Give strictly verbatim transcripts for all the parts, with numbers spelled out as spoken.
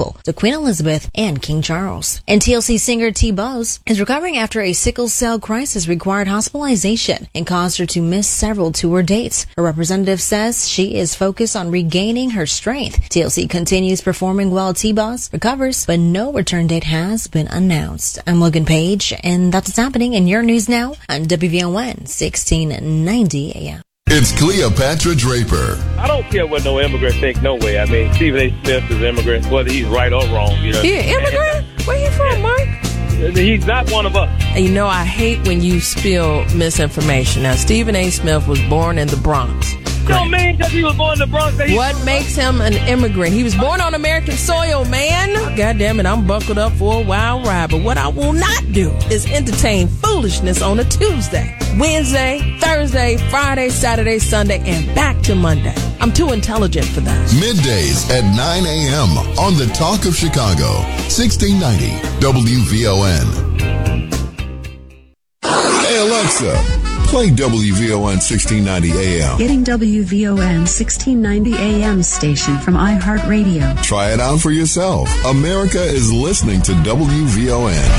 faithful to Queen Elizabeth and King Charles. And T L C singer T-Boz is recovering after a sickle cell crisis required hospitalization and caused her to miss several tour dates. Her representative says she is focused on regaining her strength. T L C continues performing while T-Boz recovers, but no return date has been announced. I'm Logan Page, and that's what's happening in your news now on W V O N sixteen ninety A M. It's Cleopatra Draper. I don't care what no immigrant think, no way. I mean, Stephen A. Smith is immigrant, whether he's right or wrong. You know? He an immigrant? Where you from, Mike? He's not one of us. You know, I hate when you spill misinformation. Now, Stephen A. Smith was born in the Bronx. You don't mean because he was born in the Bronx. That what makes him an immigrant? He was born on American soil, man. God damn it, I'm buckled up for a wild ride. But what I will not do is entertain foolishness on a Tuesday, Wednesday, Thursday, Friday, Saturday, Sunday, and back to Monday. I'm too intelligent for that. Middays at nine a.m. on the Talk of Chicago, sixteen ninety W V O N. Hey, Alexa. Play W V O N sixteen ninety A M. Getting W V O N sixteen ninety A M station from iHeartRadio. Try it out for yourself. America is listening to W V O N.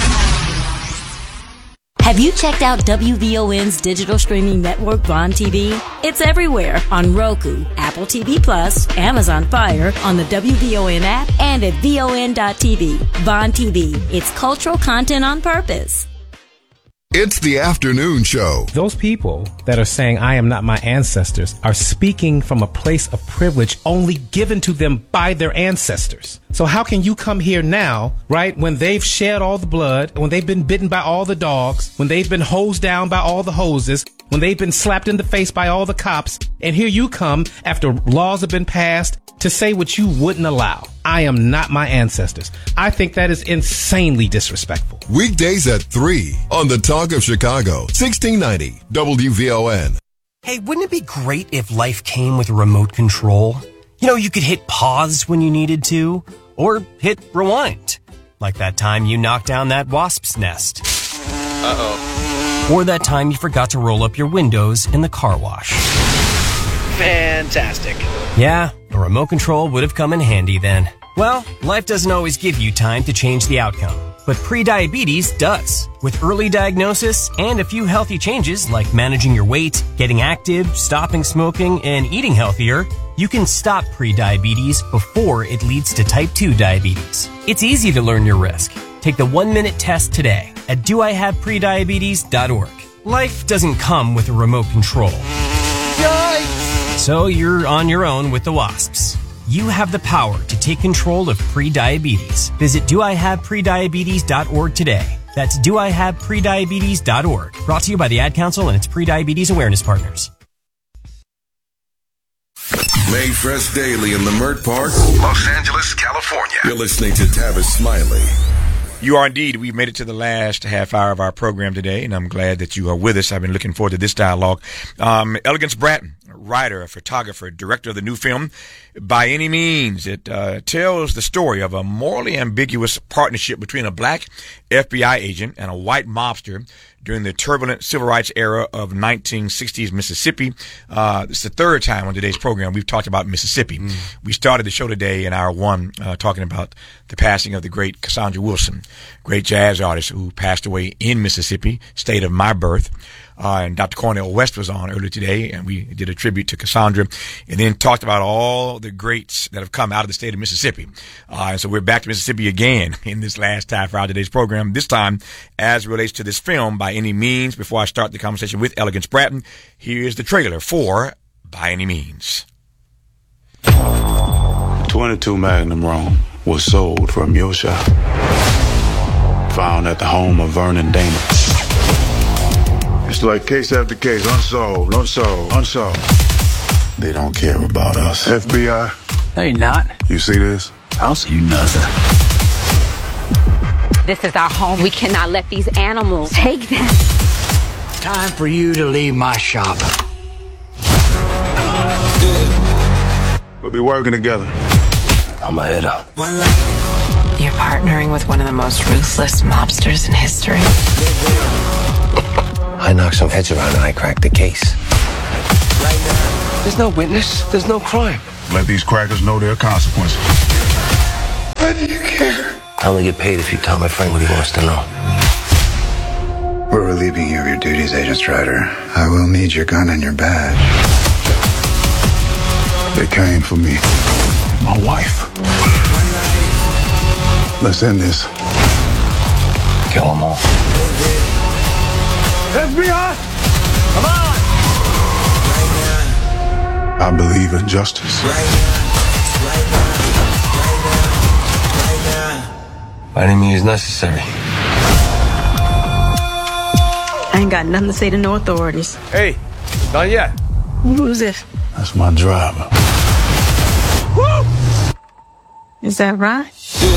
Have you checked out W V O N's digital streaming network, Vaughn T V? It's everywhere on Roku, Apple T V Plus, Amazon Fire, on the W V O N app, and at V O N dot T V. Vaughn T V. It's cultural content on purpose. It's the afternoon show. Those people that are saying, I am not my ancestors, are speaking from a place of privilege only given to them by their ancestors. So how can you come here now, right, when they've shed all the blood, when they've been bitten by all the dogs, when they've been hosed down by all the hoses, when they've been slapped in the face by all the cops, and here you come after laws have been passed to say what you wouldn't allow. I am not my ancestors. I think that is insanely disrespectful. Weekdays at three on the Talk of Chicago, sixteen ninety W V O N. Hey, wouldn't it be great if life came with a remote control? You know, you could hit pause when you needed to, or hit rewind. Like that time you knocked down that wasp's nest. Uh-oh. Or that time you forgot to roll up your windows in the car wash. Fantastic. Yeah, a remote control would have come in handy then. Well, life doesn't always give you time to change the outcome, but prediabetes does. With early diagnosis and a few healthy changes like managing your weight, getting active, stopping smoking, and eating healthier, you can stop prediabetes before it leads to type two diabetes. It's easy to learn your risk. Take the one-minute test today at do I have prediabetes dot org. Life doesn't come with a remote control. Yikes! So you're on your own with the wasps. You have the power to take control of prediabetes. Visit do I have prediabetes dot org today. That's do I have prediabetes dot org. Brought to you by the Ad Council and its Prediabetes Awareness Partners. Made fresh daily in Leimert Park, Los Angeles, California. You're listening to Tavis Smiley. You are indeed. We've made it to the last half hour of our program today, and I'm glad that you are with us. I've been looking forward to this dialogue. Um, Elegance Bratton, writer, a photographer, director of the new film, By Any Means. It uh, tells the story of a morally ambiguous partnership between a black F B I agent and a white mobster during the turbulent civil rights era of nineteen sixties Mississippi. Uh, it's the third time on today's program we've talked about Mississippi. Mm. We started the show today in hour one uh, talking about the passing of the great Cassandra Wilson, great jazz artist who passed away in Mississippi, state of my birth. Uh, and Doctor Cornel West was on earlier today, and we did a tribute to Cassandra, and then talked about all the greats that have come out of the state of Mississippi. Uh, and so we're back to Mississippi again in this last half hour of today's program, this time as it relates to this film, By Any Means. Before I start the conversation with Elegance Bratton, here's the trailer for By Any Means. twenty-two Magnum Rome was sold from your shop. Found at the home of Vernon Damon. It's like case after case, unsolved, unsolved, unsolved. They don't care about us. F B I? They not. You see this? I'll see you nothing. This is our home. We cannot let these animals take this. Time for you to leave my shop. We'll be working together. I'm a hitter. You're partnering with one of the most ruthless mobsters in history. I knocked some heads around and I cracked the case. There's no witness. There's no crime. Let these crackers know their consequences. Why do you care? I only get paid if you tell my friend what he wants to know. We're relieving you of your duties, Agent Strider. I will need your gun and your badge. They came for me. My wife. Let's end this. Kill them all. F B I! Come on! I believe in justice. By any means necessary. I ain't got nothing to say to no authorities. Hey, not yet. Who's this? That's my driver. Woo! Is that right?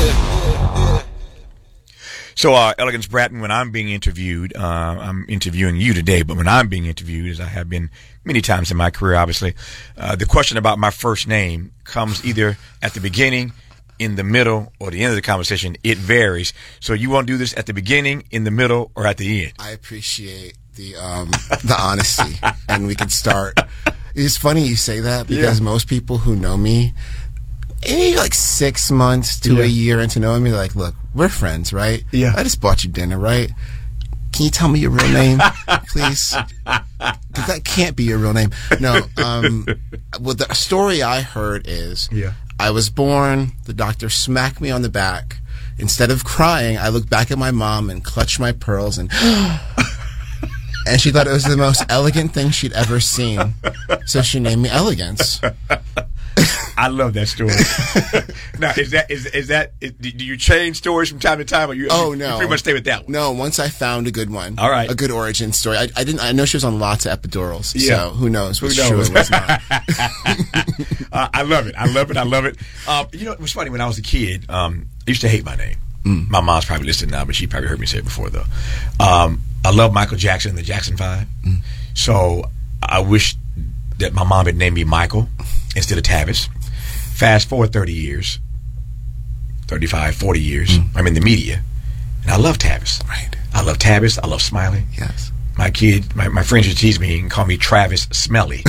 So, uh, Elegance Bratton, when I'm being interviewed, uh, I'm interviewing you today, but when I'm being interviewed, as I have been many times in my career, obviously, uh, the question about my first name comes either at the beginning, in the middle, or the end of the conversation. It varies. So you want to do this at the beginning, in the middle, or at the end? I appreciate the um, the honesty, and we can start. It's funny you say that because yeah. most people who know me, maybe like six months to yeah. a year into knowing me, they're like, look, we're friends, right? Yeah. I just bought you dinner, right? Can you tell me your real name, please? Because that can't be your real name. No. Um, well, the story I heard is yeah. I was born, the doctor smacked me on the back. Instead of crying, I looked back at my mom and clutched my pearls and... and she thought it was the most elegant thing she'd ever seen. So she named me Elegance. I love that story. Now, is that is is that is, do you change stories from time to time, or you? Oh you, no, you pretty much stay with that one. No, once I found a good one. All right, a good origin story. I, I didn't. I know she was on lots of epidurals. Yeah. So who knows what's who knows? true and what's not. uh, I love it. I love it. I love it. Uh, you know, it was funny when I was a kid. Um, I used to hate my name. Mm. My mom's probably listening now, but she probably heard me say it before though. Um, I love Michael Jackson and the Jackson Five. Mm. So I wish that my mom had named me Michael instead of Tavis. Fast forward thirty years, thirty-five, forty years, mm. I'm in the media, and I love Tavis. Right. I love Tavis. I love Smiley. Yes. My kid, my, my friends used to tease me and call me Travis Smelly.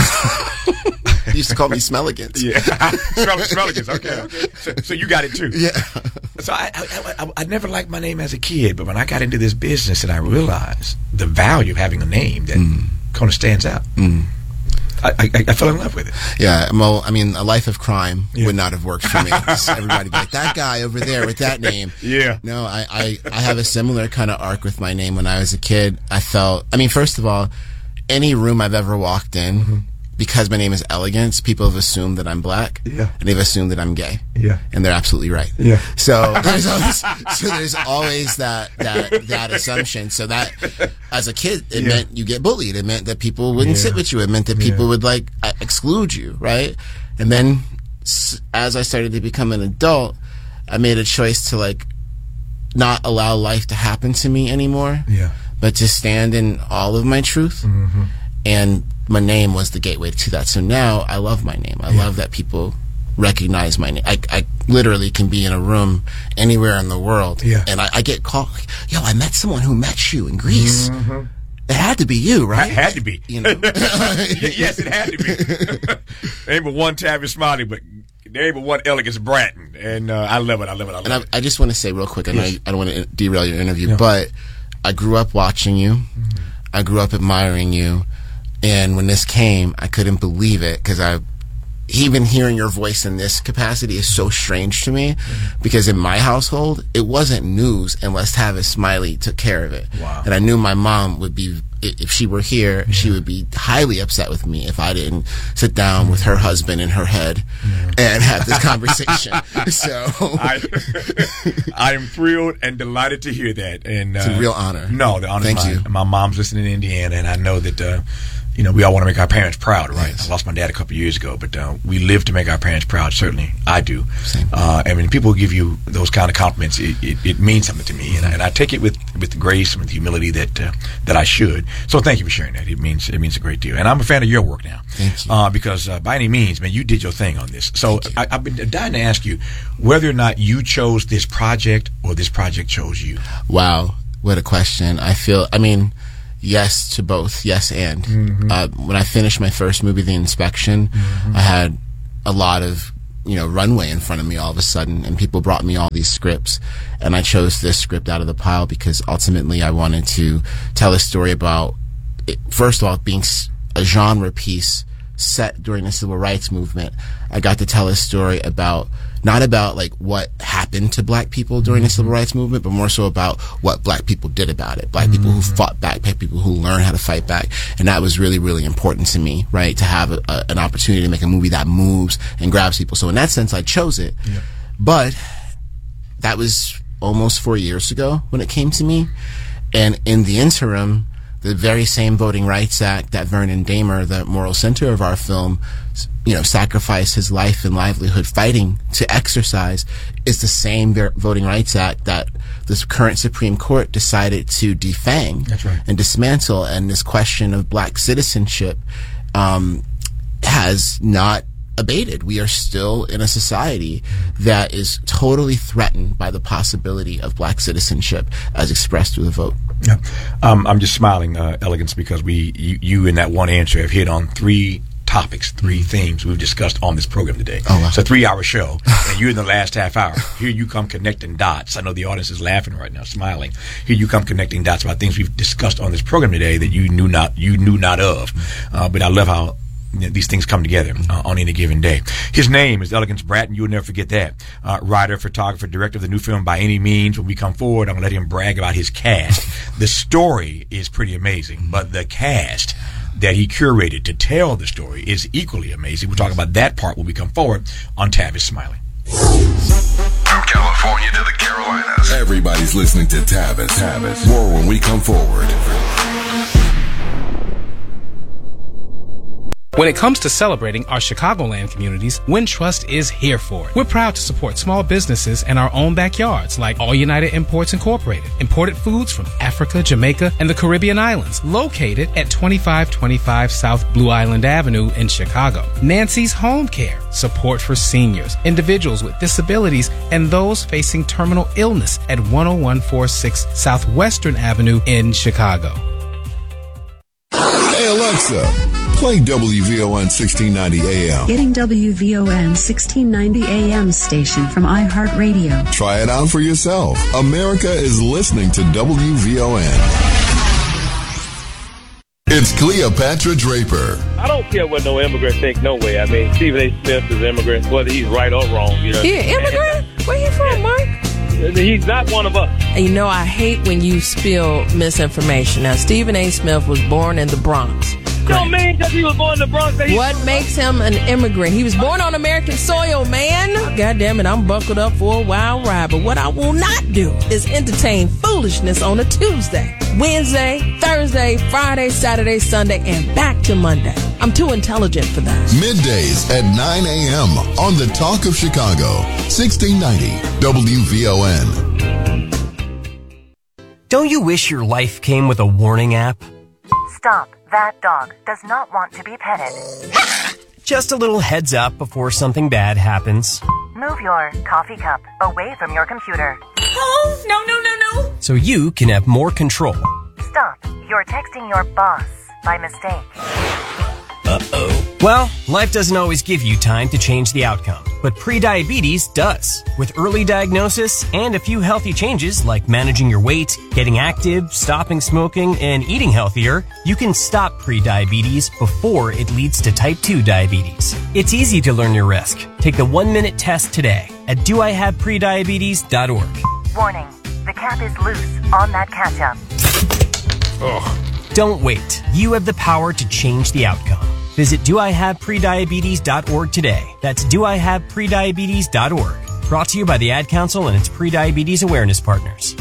They used to call me Smelligans. Yeah. Smell, Smelligans, okay. okay. So, so you got it too. Yeah. So I, I, I, I never liked my name as a kid, but when I got into this business and I realized the value of having a name that mm. kind of stands out, mm. I, I, I fell in love with it. Yeah, well, I mean, a life of crime yeah. would not have worked for me. Everybody would be like, that guy over there with that name. Yeah. No, I, I, I have a similar kind of arc with my name. When I was a kid, I felt, I mean, first of all, any room I've ever walked in, mm-hmm. because my name is Elegance, people have assumed that I'm black. Yeah. And they've assumed that I'm gay. Yeah. And they're absolutely right. Yeah. So there's always, so there's always that, that, that assumption. So that, as a kid, it yeah. meant you get bullied. It meant that people wouldn't yeah. sit with you. It meant that people yeah. would like exclude you, right? And then as I started to become an adult, I made a choice to like not allow life to happen to me anymore. Yeah. But to stand in all of my truth. Mm-hmm. And my name was the gateway to that. So now I love my name. I yeah. love that people recognize my name. I, I literally can be in a room anywhere in the world, yeah. and I, I get called like, "Yo, I met someone who met you in Greece." Mm-hmm. It had to be you, right? It had to be. You know? Yes, it had to be. There ain't but one Tavis Smiley, but there ain't but one Elegance Bratton, and uh, I love it. I love it. I love and it. I, I just want to say real quick, and yes. I, I don't want to derail your interview, no. but I grew up watching you. Mm-hmm. I grew up admiring you. And when this came, I couldn't believe it because I, even hearing your voice in this capacity is so strange to me mm-hmm. because in my household, it wasn't news unless Tavis Smiley took care of it. Wow. And I knew my mom would be, if she were here, yeah. she would be highly upset with me if I didn't sit down mm-hmm. with her husband in her head yeah. and have this conversation. So I, I am thrilled and delighted to hear that. And it's uh, a real honor. No, the honor Thank is mine. you. My mom's listening in Indiana, and I know that, uh, you know, we all want to make our parents proud, right? Yes. I lost my dad a couple of years ago, but uh, we live to make our parents proud. Certainly, I do. Same. Uh, and when people give you those kind of compliments, it, it, it means something to me, and I, and I take it with with the grace and with the humility that uh, that I should. So, thank you for sharing that. It means it means a great deal, and I'm a fan of your work now. Thank you. Uh, because uh, by any means, man, you did your thing on this. So, I, I've been dying to ask you whether or not you chose this project or this project chose you. Wow, what a question! I feel. I mean. Yes to both. Yes and. Mm-hmm. Uh, when I finished my first movie, The Inspection, mm-hmm. I had a lot of you know, runway in front of me all of a sudden, and people brought me all these scripts, and I chose this script out of the pile because ultimately I wanted to tell a story about, it, first of all, being a genre piece set during the civil rights movement. I got to tell a story about, not about like what happened to black people during the civil rights movement, but more so about what black people did about it. Black mm-hmm. people who fought back, black people who learned how to fight back. And that was really, really important to me, right? To have a, a, an opportunity to make a movie that moves and grabs people. So in that sense, I chose it. Yeah. But that was almost four years ago when it came to me. And in the interim, the very same Voting Rights Act that Vernon Damer, the moral center of our film, you know, sacrificed his life and livelihood fighting to exercise, is the same Voting Rights Act that this current Supreme Court decided to defang That's right. and dismantle. And this question of black citizenship um, has not abated. We are still in a society that is totally threatened by the possibility of black citizenship as expressed through the vote. Yeah. Um, I'm just smiling, uh, Elegance, because we, you, you in that one answer have hit on three topics, three themes we've discussed on this program today. Oh, wow. It's a three-hour show, and you're in the last half hour. Here you come connecting dots. I know the audience is laughing right now, smiling. Here you come connecting dots about things we've discussed on this program today that you knew not you knew not of. Uh, but I love how you know, these things come together uh, on any given day. His name is Elegance Bratton. You'll never forget that. Uh, writer, photographer, director of the new film By Any Means. When we come forward, I'm going to let him brag about his cast. The story is pretty amazing, but the cast that he curated to tell the story is equally amazing. We'll talk about that part when we come forward on Tab is Smiling. From California to the Carolinas. Everybody's listening to Tavis. Tavis. More when we come forward. When it comes to celebrating our Chicagoland communities, Wintrust is here for it. We're proud to support small businesses in our own backyards, like All United Imports Incorporated, imported foods from Africa, Jamaica, and the Caribbean islands, located at twenty-five twenty-five South Blue Island Avenue in Chicago. Nancy's Home Care, support for seniors, individuals with disabilities, and those facing terminal illness at one oh one forty-six Southwestern Avenue in Chicago. Hey Alexa, play W V O N sixteen ninety A M. Getting W V O N sixteen ninety A M station from iHeartRadio. Try it out for yourself. America is listening to W V O N. It's Cleopatra Draper. I don't care what no immigrant think, no way. I mean, Stephen A. Smith is an immigrant, whether he's right or wrong. You know, he an immigrant? Where you from, Mark? He's not one of us. And you know, I hate when you spill misinformation. Now, Stephen A. Smith was born in the Bronx. Don't mean because he was born in the Bronx. What makes him an immigrant? He was born on American soil, man. God damn it, I'm buckled up for a wild ride. But what I will not do is entertain foolishness on a Tuesday, Wednesday, Thursday, Friday, Saturday, Sunday, and back to Monday. I'm too intelligent for that. Middays at nine a.m. on the Talk of Chicago, sixteen ninety W V O N. Don't you wish your life came with a warning app? Stop. That dog does not want to be petted. Just a little heads up before something bad happens. Move your coffee cup away from your computer. Oh, no, no, no, no. So you can have more control. Stop. You're texting your boss by mistake. Uh-oh. Well, life doesn't always give you time to change the outcome, but prediabetes does. With early diagnosis and a few healthy changes like managing your weight, getting active, stopping smoking, and eating healthier, you can stop prediabetes before it leads to type two diabetes. It's easy to learn your risk. Take the one-minute test today at do I have prediabetes dot org. Warning, the cap is loose on that catch-up. Ugh. Don't wait. You have the power to change the outcome. Visit do I have prediabetes dot org today. That's do I have prediabetes dot org. Brought to you by the Ad Council and its prediabetes awareness partners.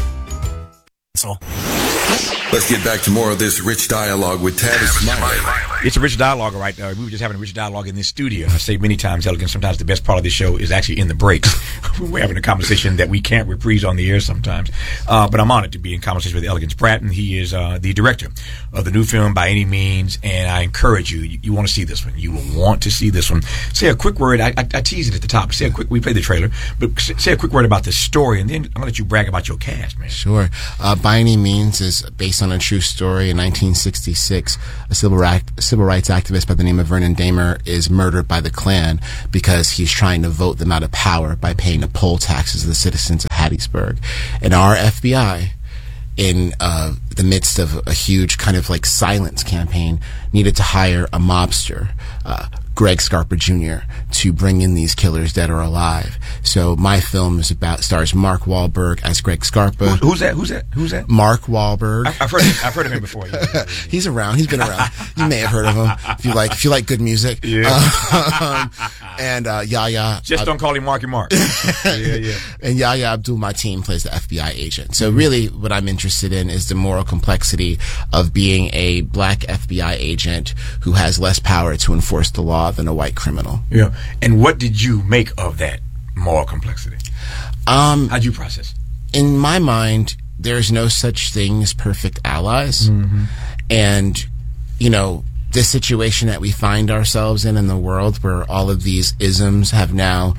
Let's get back to more of this rich dialogue with Tavis Smiley. It's a rich dialogue right now. We were just having a rich dialogue in this studio. I say many times, Elegant, sometimes the best part of this show is actually in the breaks. We're having a conversation that we can't reprise on the air sometimes. Uh, but I'm honored to be in conversation with Elegance Bratton. He is uh, the director of the new film By Any Means, and I encourage you, you, you want to see this one. You will want to see this one. Say a quick word. I, I, I teased it at the top. Say a quick, we played the trailer, but say a quick word about the story, and then I'm going to let you brag about your cast, man. Sure. Uh, By Any Means is based on a true story. In nineteen sixty-six, a civil rights civil rights activist by the name of Vernon Damer is murdered by the Klan because he's trying to vote them out of power by paying the poll taxes of the citizens of Hattiesburg. And our F B I, in uh, the midst of a huge kind of like silence campaign, needed to hire a mobster, uh, Greg Scarpa Junior, to bring in these killers dead or alive. So my film is about, stars Mark Wahlberg as Greg Scarpa. Who, who's that? Who's that? Who's that? Mark Wahlberg. I, I've heard him, I've heard of him before. Yeah. He's around. He's been around. You may have heard of him if you like, if you like good music. Yeah. Um, and, uh, Yahya. Just don't call him Marky Mark. yeah, yeah. And Yahya Abdul-Mateen plays the F B I agent. So really what I'm interested in is the moral complexity of being a black F B I agent who has less power to enforce the law than a white criminal. Yeah. And what did you make of that moral complexity? Um, How'd you process? In my mind, there's no such thing as perfect allies. Mm-hmm. And, you know, the situation that we find ourselves in in the world where all of these isms have now,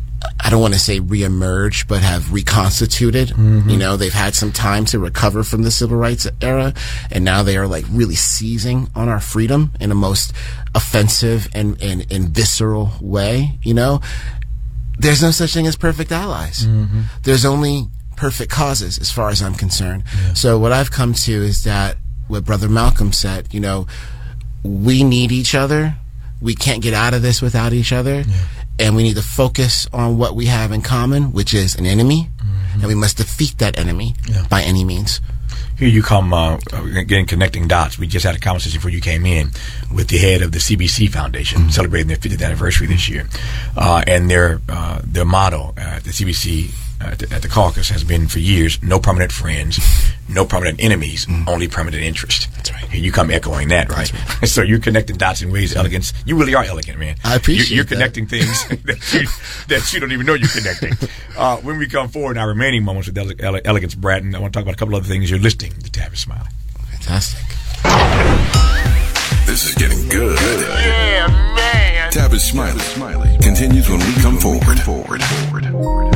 I don't want to say reemerged, but have reconstituted. Mm-hmm. You know, they've had some time to recover from the civil rights era, and now they are like really seizing on our freedom in a most offensive and, and, and visceral way. You know, there's no such thing as perfect allies. Mm-hmm. There's only perfect causes as far as I'm concerned. Yeah. So what I've come to is that what Brother Malcolm said, you know, we need each other. We can't get out of this without each other. Yeah. And we need to focus on what we have in common, which is an enemy, mm-hmm. and we must defeat that enemy yeah. by any means. Here you come, uh, again, connecting dots. We just had a conversation before you came in with the head of the C B C Foundation, mm-hmm. celebrating their fiftieth anniversary this year. Uh, and their uh, their motto at the C B C, uh, at, the, at the caucus, has been for years, no permanent friends, no permanent enemies, mm-hmm. only permanent interest. That's right. Here you come echoing that, right? right. So you're connecting dots in ways, elegance. You really are elegant, man. I appreciate You're, you're that. connecting things that, you, that you don't even know you're connecting. Uh, when we come forward in our remaining moments with Ele- Ele- Elegance Bratton, I want to talk about a couple other things you're listing to Tavis Smiley. Fantastic. This is getting good. Yeah, man. Tavis Smiley. Smiley continues when we come forward. Forward. Forward.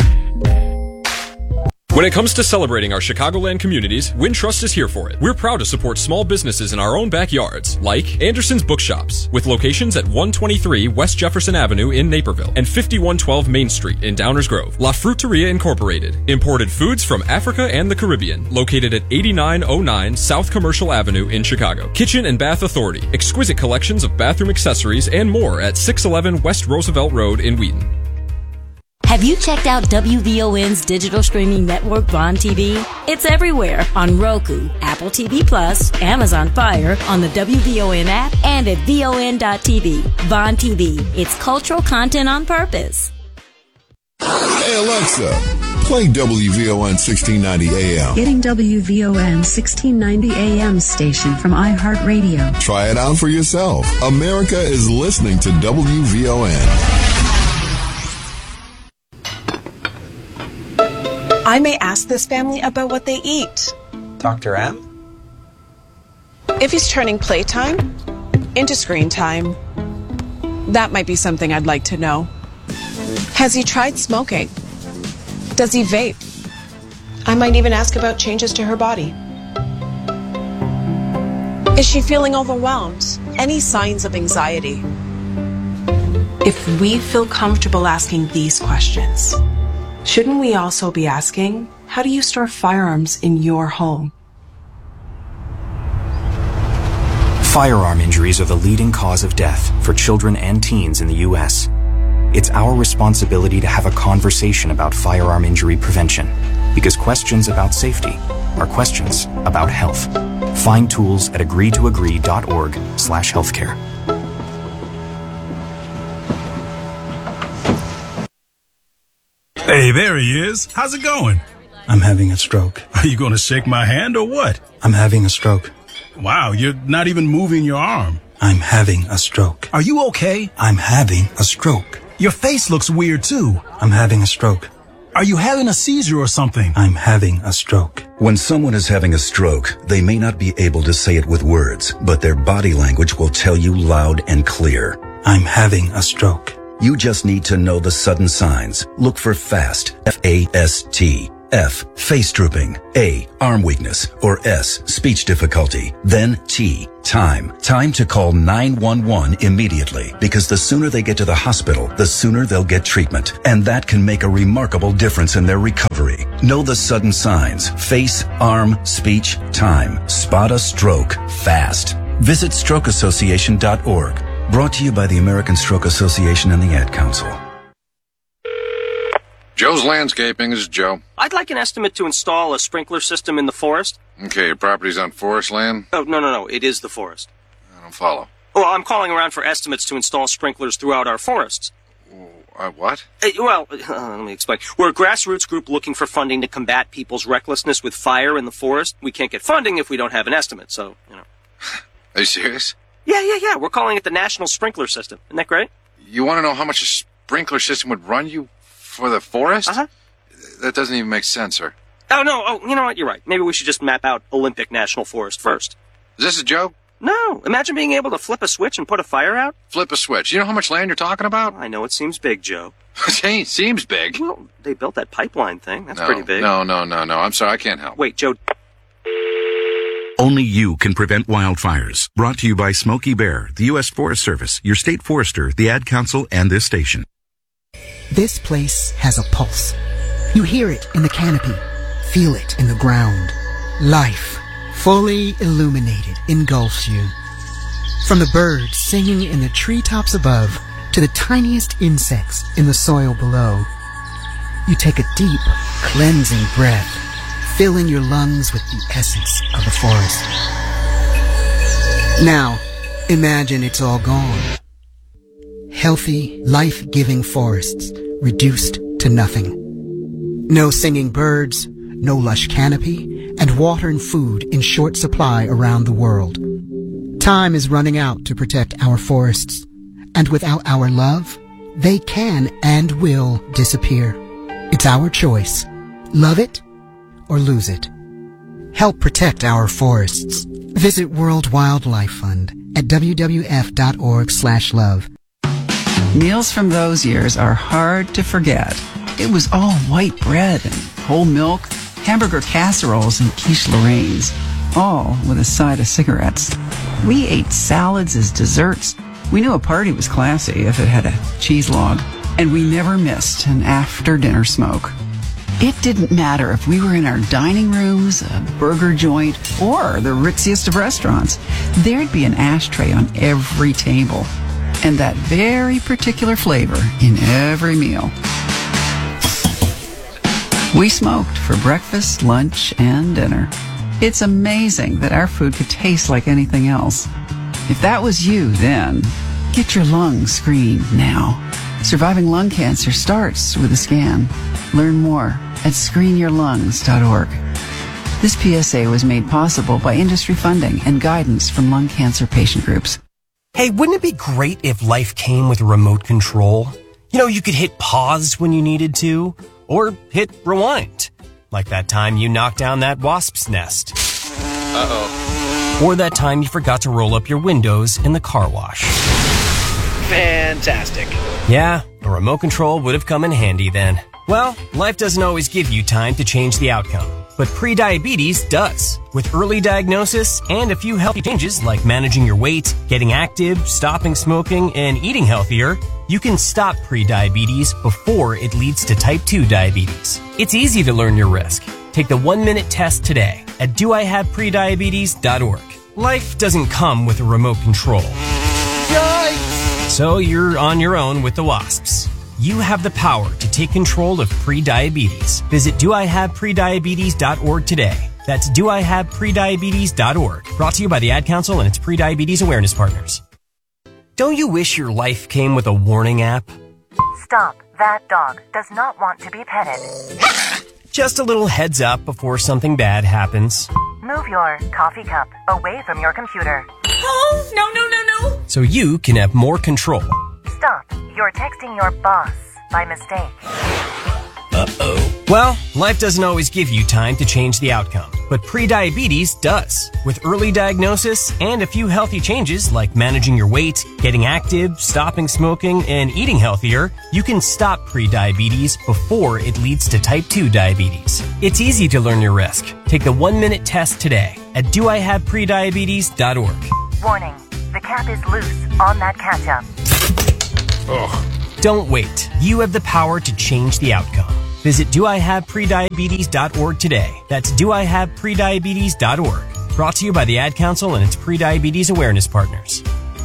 When it comes to celebrating our Chicagoland communities, Wintrust is here for it. We're proud to support small businesses in our own backyards, like Anderson's Bookshops, with locations at one twenty-three West Jefferson Avenue in Naperville and fifty-one twelve Main Street in Downers Grove. La Fruteria Incorporated, imported foods from Africa and the Caribbean, located at eighty-nine oh nine South Commercial Avenue in Chicago. Kitchen and Bath Authority, exquisite collections of bathroom accessories and more at six eleven West Roosevelt Road in Wheaton. Have you checked out W V O N's digital streaming network, Vaughn T V? It's everywhere on Roku, Apple T V Plus, Amazon Fire, on the W V O N app, and at V O N dot T V. Vaughn T V. It's cultural content on purpose. Hey Alexa, play W V O N sixteen ninety A M. Getting W V O N sixteen ninety A M station from iHeartRadio. Try it out for yourself. America is listening to W V O N. I may ask this family about what they eat. Doctor M? If he's turning playtime into screen time, that might be something I'd like to know. Has he tried smoking? Does he vape? I might even ask about changes to her body. Is she feeling overwhelmed? Any signs of anxiety? If we feel comfortable asking these questions, shouldn't we also be asking, how do you store firearms in your home? Firearm injuries are the leading cause of death for children and teens in the U S It's our responsibility to have a conversation about firearm injury prevention, because questions about safety are questions about health. Find tools at agree to agree dot org slash healthcare. Hey, there he is. How's it going? I'm having a stroke. Are you going to shake my hand or what? I'm having a stroke. Wow, you're not even moving your arm. I'm having a stroke. Are you okay? I'm having a stroke. Your face looks weird too. I'm having a stroke. Are you having a seizure or something? I'm having a stroke. When someone is having a stroke, they may not be able to say it with words, but their body language will tell you loud and clear. I'm having a stroke. You just need to know the sudden signs. Look for FAST, F A S T. F, face drooping. A, arm weakness. Or S, speech difficulty. Then T, time. Time to call nine one one immediately, because the sooner they get to the hospital, the sooner they'll get treatment. And that can make a remarkable difference in their recovery. Know the sudden signs. Face, arm, speech, time. Spot a stroke fast. Visit stroke association dot org. Brought to you by the American Stroke Association and the Ad Council. Joe's Landscaping is Joe. I'd like an estimate to install a sprinkler system in the forest. Okay, your property's on forest land? Oh, no, no, no. It is the forest. I don't follow. Well, I'm calling around for estimates to install sprinklers throughout our forests. Uh, what? Uh, well, uh, let me explain. We're a grassroots group looking for funding to combat people's recklessness with fire in the forest. We can't get funding if we don't have an estimate, so, you know. Are you serious? Yeah, yeah, yeah. We're calling it the National Sprinkler System. Isn't that great? You want to know how much a sprinkler system would run you for the forest? Uh-huh. That doesn't even make sense, sir. Oh, no. Oh, you know what? You're right. Maybe we should just map out Olympic National Forest first. Is this a joke? No. Imagine being able to flip a switch and put a fire out. Flip a switch. You know how much land you're talking about? I know it seems big, Joe. It seems big. Well, they built that pipeline thing. That's no, pretty big. No, no, no, no. I'm sorry. I can't help. Wait, Joe. Only you can prevent wildfires. Brought to you by Smokey Bear, the U S Forest Service, your state forester, the Ad Council, and this station. This place has a pulse. You hear it in the canopy, feel it in the ground. Life, fully illuminated, engulfs you. From the birds singing in the treetops above to the tiniest insects in the soil below, you take a deep, cleansing breath, filling your lungs with the essence of the forest. Now, imagine it's all gone. Healthy, life-giving forests reduced to nothing. No singing birds, no lush canopy, and water and food in short supply around the world. Time is running out to protect our forests, and without our love, they can and will disappear. It's our choice. Love it or lose it. Help protect our forests. Visit World Wildlife Fund at w w f dot org slash love. Meals from those years are hard to forget. It was all white bread and whole milk, hamburger casseroles and quiche Lorraines, all with a side of cigarettes. We ate salads as desserts. We knew a party was classy if it had a cheese log, and we never missed an after-dinner smoke. It didn't matter if we were in our dining rooms, a burger joint, or the ritziest of restaurants. There'd be an ashtray on every table, and that very particular flavor in every meal. We smoked for breakfast, lunch, and dinner. It's amazing that our food could taste like anything else. If that was you then, get your lungs screened now. Surviving lung cancer starts with a scan. Learn more at screen your lungs dot org. This P S A was made possible by industry funding and guidance from lung cancer patient groups. Hey, wouldn't it be great if life came with a remote control? You know, you could hit pause when you needed to, or hit rewind. Like that time you knocked down that wasp's nest. Uh-oh. Or that time you forgot to roll up your windows in the car wash. Fantastic. Yeah, a remote control would have come in handy then. Well, life doesn't always give you time to change the outcome, but prediabetes does. With early diagnosis and a few healthy changes like managing your weight, getting active, stopping smoking, and eating healthier, you can stop prediabetes before it leads to type two diabetes. It's easy to learn your risk. Take the one-minute test today at do I have prediabetes dot org. Life doesn't come with a remote control. Yikes! So you're on your own with the wasps. You have the power to take control of prediabetes. Visit do I have prediabetes dot org today. That's do I have prediabetes dot org. Brought to you by the Ad Council and its prediabetes awareness partners. Don't you wish your life came with a warning app? Stop. That dog does not want to be petted. Just a little heads up before something bad happens. Move your coffee cup away from your computer. Oh, no, no, no, no. So you can have more control. Stop. You're texting your boss by mistake. Uh-oh. Well, life doesn't always give you time to change the outcome, but prediabetes does. With early diagnosis and a few healthy changes like managing your weight, getting active, stopping smoking, and eating healthier, you can stop prediabetes before it leads to type two diabetes. It's easy to learn your risk. Take the one-minute test today at do I have prediabetes dot org. Warning, the cap is loose on that ketchup. Ugh. Don't wait. You have the power to change the outcome. Visit do I have prediabetes dot org today. That's do I have prediabetes dot org. Brought to you by the Ad Council and its prediabetes awareness partners.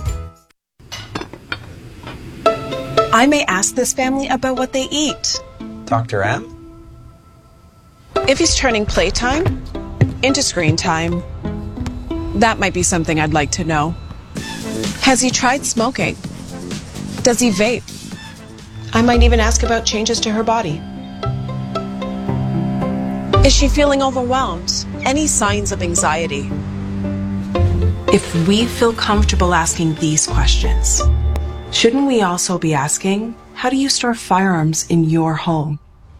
I may ask this family about what they eat. Doctor M? If he's turning playtime into screen time, that might be something I'd like to know. Has he tried smoking? Does he vape? I might even ask about changes to her body. Is she feeling overwhelmed? Any signs of anxiety? If we feel comfortable asking these questions, shouldn't we also be asking, how do you store firearms in your home?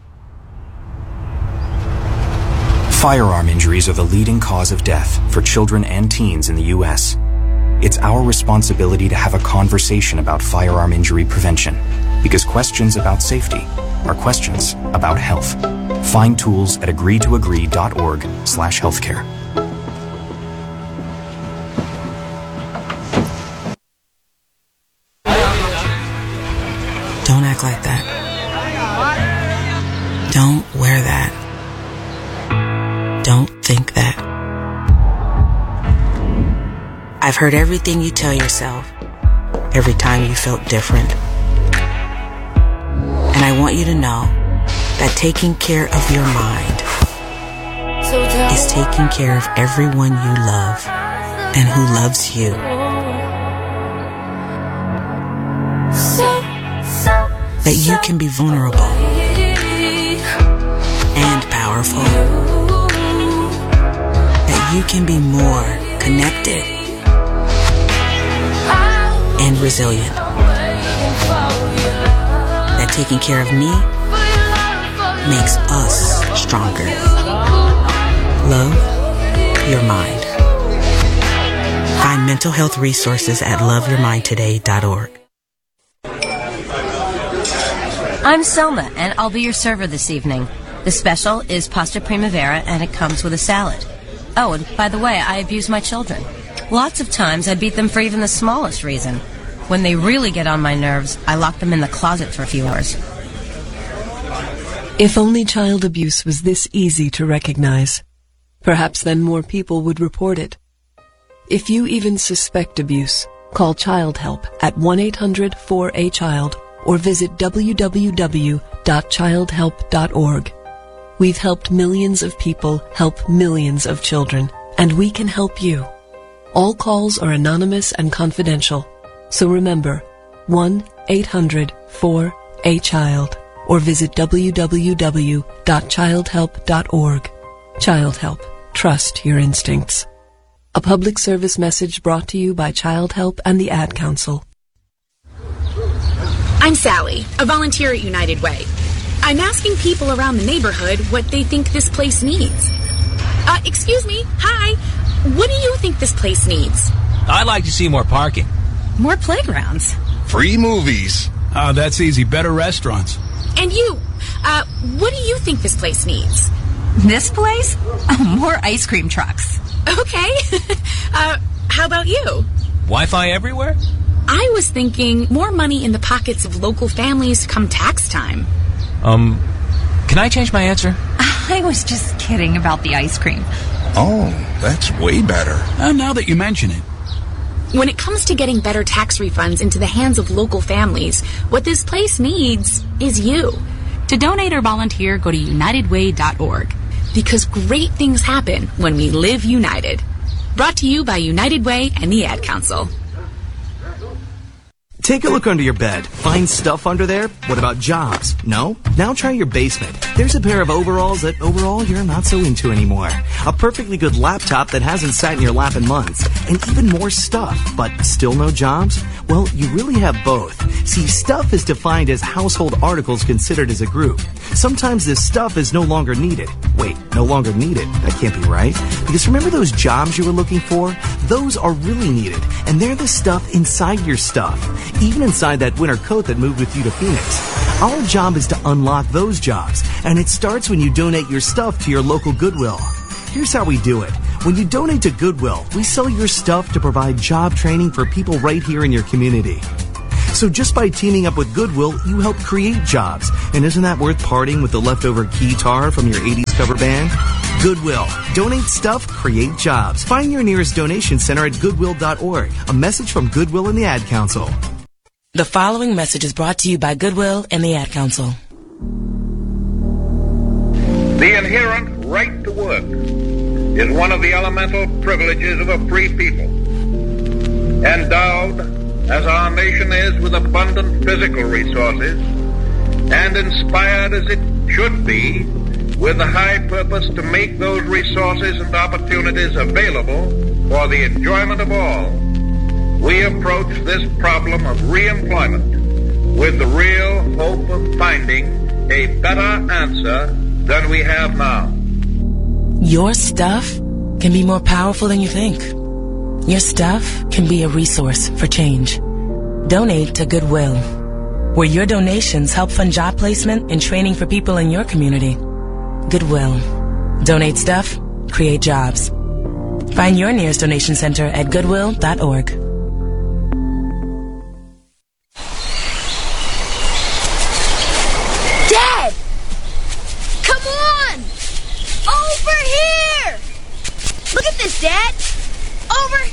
Firearm injuries are the leading cause of death for children and teens in the U S. It's our responsibility to have a conversation about firearm injury prevention, because questions about safety are questions about health. Find tools at agree to agree dot org slash healthcare. Don't act like that. Don't wear that. Don't think that. I've heard everything you tell yourself every time you felt different. And I want you to know that taking care of your mind is taking care of everyone you love and who loves you. That you can be vulnerable and powerful. That you can be more connected and resilient. That taking care of me makes us stronger. Love your mind. Find mental health resources at love your mind today dot org. I'm Selma, and I'll be your server this evening. The special is pasta primavera, and it comes with a salad. Oh, and by the way, I abuse my children. Lots of times I beat them for even the smallest reason. When they really get on my nerves, I lock them in the closet for a few hours. If only child abuse was this easy to recognize, perhaps then more people would report it. If you even suspect abuse, call Child Help at one eight hundred four A child or visit w w w dot child help dot org. We've helped millions of people help millions of children, and we can help you. All calls are anonymous and confidential, so remember, one eight hundred four A child or visit w w w dot child help dot org. Child Help. Trust your instincts. A public service message brought to you by Child Help and the Ad Council. I'm Sally, a volunteer at United Way. I'm asking people around the neighborhood what they think this place needs. Uh, excuse me, hi. What do you think this place needs? I'd like to see more parking. More playgrounds. Free movies. Oh, that's easy. Better restaurants. And you, uh, what do you think this place needs? This place? Oh, more ice cream trucks. Okay. uh, how about you? Wi-Fi everywhere? I was thinking more money in the pockets of local families come tax time. Um, can I change my answer? I was just kidding about the ice cream. Oh, that's way better. And now that you mention it. When it comes to getting better tax refunds into the hands of local families, what this place needs is you. To donate or volunteer, go to united way dot org. Because great things happen when we live united. Brought to you by United Way and the Ad Council. Take a look under your bed. Find stuff under there? What about jobs? No? Now try your basement. There's a pair of overalls that overall you're not so into anymore. A perfectly good laptop that hasn't sat in your lap in months. And even more stuff, but still no jobs? Well, you really have both. See, stuff is defined as household articles considered as a group. Sometimes this stuff is no longer needed. Wait, no longer needed? That can't be right. Because remember those jobs you were looking for? Those are really needed. And they're the stuff inside your stuff. Even inside that winter coat that moved with you to Phoenix. Our job is to unlock those jobs, and it starts when you donate your stuff to your local Goodwill. Here's how we do it. When you donate to Goodwill, we sell your stuff to provide job training for people right here in your community. So just by teaming up with Goodwill, you help create jobs. And isn't that worth parting with the leftover keytar from your eighties cover band? Goodwill. Donate stuff, create jobs. Find your nearest donation center at goodwill dot org. A message from Goodwill and the Ad Council. The following message is brought to you by Goodwill and the Ad Council. The inherent right to work is one of the elemental privileges of a free people. Endowed, as our nation is, with abundant physical resources, and inspired as it should be with the high purpose to make those resources and opportunities available for the enjoyment of all, we approach this problem of reemployment with the real hope of finding a better answer than we have now. Your stuff can be more powerful than you think. Your stuff can be a resource for change. Donate to Goodwill, where your donations help fund job placement and training for people in your community. Goodwill. Donate stuff, create jobs. Find your nearest donation center at goodwill dot org. Dad! Come on! Over here! Look at this, Dad! Over...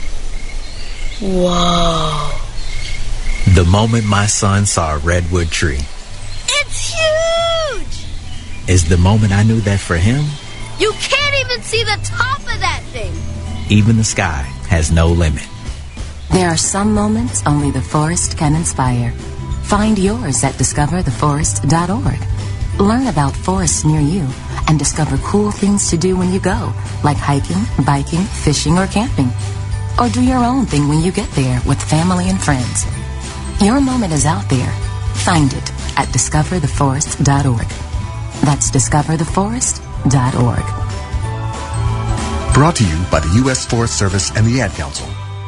Whoa. The moment my son saw a redwood tree It's huge! is the moment I knew that for him, You can't even see the top of that thing! even the sky has no limit. There are some moments only the forest can inspire. Find yours at discover the forest dot org. Learn about forests near you and discover cool things to do when you go, like hiking, biking, fishing, or camping. Or do your own thing when you get there with family and friends. Your moment is out there. Find it at discover the forest dot org. That's discover the forest dot org. Brought to you by the U S Forest Service and the Ad Council.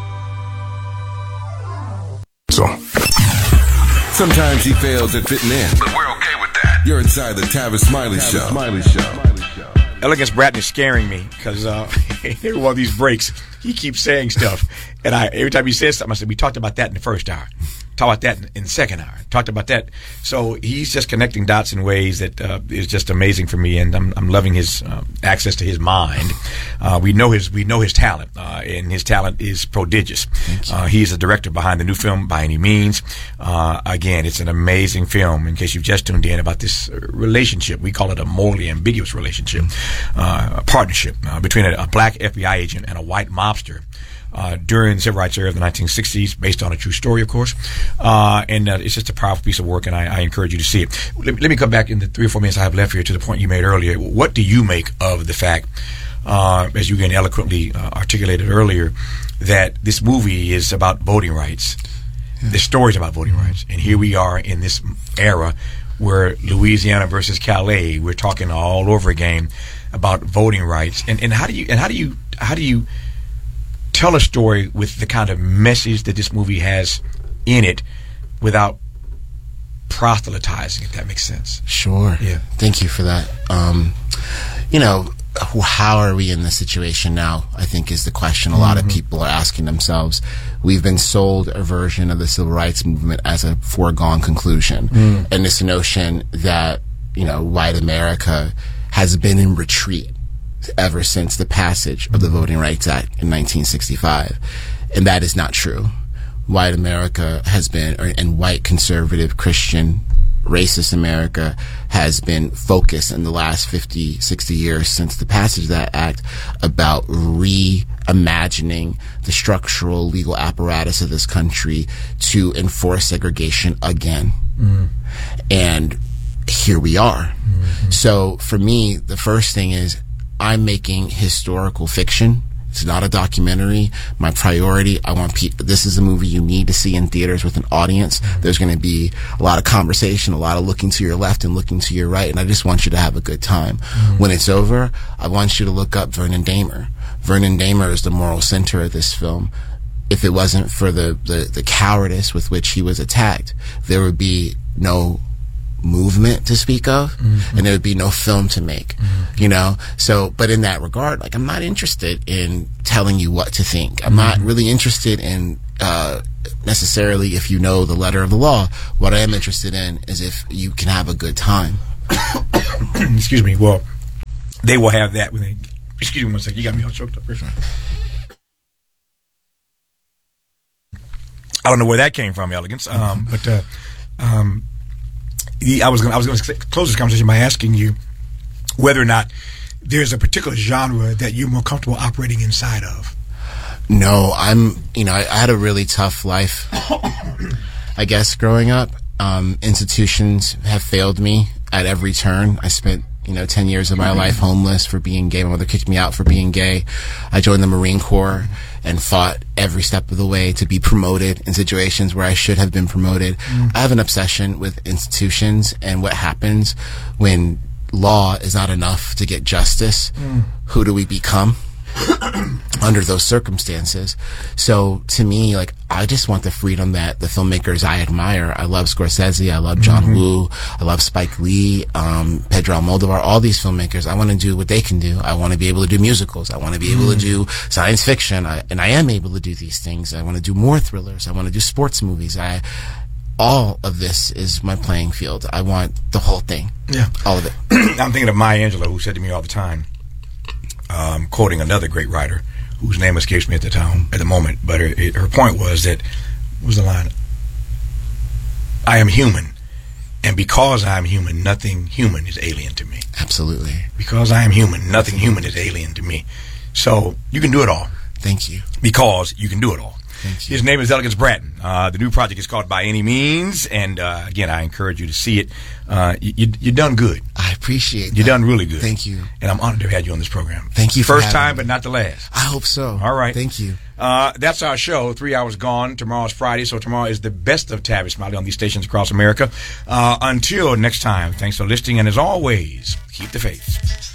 So, sometimes he fails at fitting in, but we're okay with that. You're inside the Tavis Smiley Tavis Show. Smiley Show. Elegance Bratton is scaring me because uh, every one of these breaks, he keeps saying stuff. And I every time he says something, I said, we talked about that in the first hour. Talked about that in, in the second hour. Talked about that. So he's just connecting dots in ways that uh, is just amazing for me, and I'm, I'm loving his uh, access to his mind. Uh, we know his we know his talent, uh, and his talent is prodigious. Uh, he is the director behind the new film By Any Means. Uh, again, it's an amazing film. In case you've just tuned in, about this relationship, we call it a morally ambiguous relationship, uh, a partnership uh, between a, a black F B I agent and a white mobster. Uh, during the civil rights era of the nineteen sixties, based on a true story, of course. Uh, and uh, it's just a powerful piece of work, and I, I encourage you to see it. Let, let me come back in the three or four minutes I have left here to the point you made earlier. What do you make of the fact, uh, as you again eloquently uh, articulated earlier, that this movie is about voting rights? Yeah. The story's about voting rights. And here we are in this era where Louisiana versus Calais, we're talking all over again about voting rights. And, and how do you, and how do you, how do you, tell a story with the kind of message that this movie has in it without proselytizing, if that makes sense? Sure. Yeah. Thank you for that. Um, you know, how are we in this situation now, I think is the question a lot mm-hmm. of people are asking themselves. We've been sold a version of the civil rights movement as a foregone conclusion. Mm. And this notion that, you know, white America has been in retreat ever since the passage of the Voting Rights Act in nineteen sixty-five. And that is not true. White America has been, or, and white conservative Christian racist America has been focused in the last fifty, sixty years since the passage of that act about reimagining the structural legal apparatus of this country to enforce segregation again. Mm. And here we are. Mm-hmm. So for me, the first thing is I'm making historical fiction. It's not a documentary. My priority, I want people, this is a movie you need to see in theaters with an audience. Mm-hmm. There's going to be a lot of conversation, a lot of looking to your left and looking to your right, and I just want you to have a good time. Mm-hmm. When it's over, I want you to look up Vernon Damer. Vernon Damer is the moral center of this film. If it wasn't for the, the, the cowardice with which he was attacked, there would be no movement to speak of, mm-hmm. and there would be no film to make, mm-hmm. you know? So, but in that regard, like, I'm not interested in telling you what to think. I'm mm-hmm. not really interested in, uh, necessarily if you know the letter of the law. What I am interested in is if you can have a good time. Excuse me. Well, they will have that when they, excuse me one second. You got me all choked up. I don't know where that came from, Elegance. Um, but, uh, um, I was going I was going to close this conversation by asking you whether or not there's a particular genre that you're more comfortable operating inside of. No, I'm, you know, I, I had a really tough life, I guess, growing up. Um, institutions have failed me at every turn. I spent, you know, ten years of my life homeless for being gay. My mother kicked me out for being gay. I joined the Marine Corps and fought every step of the way to be promoted in situations where I should have been promoted. Mm. I have an obsession with institutions and what happens when law is not enough to get justice. Mm. Who do we become under those circumstances? So to me, like, I just want the freedom that the filmmakers I admire. I love Scorsese, I love John mm-hmm. Woo, I love Spike Lee, um, Pedro Almodovar, all these filmmakers. I want to do what they can do. I want to be able to do musicals. I want to be able mm. to do science fiction. I, and I am able to do these things. I want to do more thrillers. I want to do sports movies. I, all of this is my playing field. I want the whole thing. Yeah. All of it. I'm thinking of Maya Angelou, who said to me all the time, um, quoting another great writer whose name escapes me at the time, at the moment, but her, it, her point was that, what was the line? I am human, and because I am human, nothing human is alien to me. Absolutely. Because I am human, nothing human is alien to me. So you can do it all. Thank you. Because you can do it all. Thank you. His name is Elegance Bratton. Uh, the new project is called By Any Means, and uh, again, I encourage you to see it. Uh, you, you, you've done good. I appreciate that. You've done really good. Thank you. And I'm honored to have had you on this program. Thank you for First having time, me. but not the last. I hope so. All right. Thank you. Uh, that's our show. Three hours gone. Tomorrow's Friday, so tomorrow is the best of Tavis Smiley on these stations across America. Uh, until next time, thanks for listening, and as always, keep the faith.